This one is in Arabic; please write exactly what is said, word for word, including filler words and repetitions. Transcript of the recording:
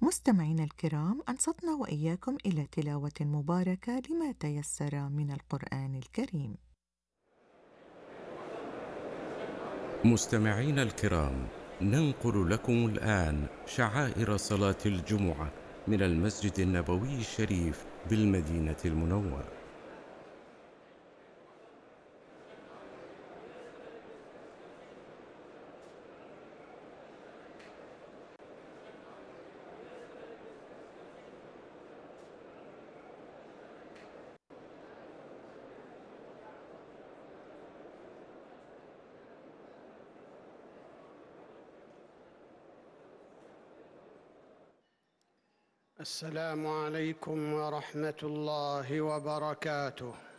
مستمعينا الكرام، أنصتنا وإياكم إلى تلاوة مباركة لما تيسر من القرآن الكريم. مستمعينا الكرام، ننقل لكم الآن شعائر صلاة الجمعة من المسجد النبوي الشريف بالمدينة المنورة. السلام عليكم ورحمة الله وبركاته.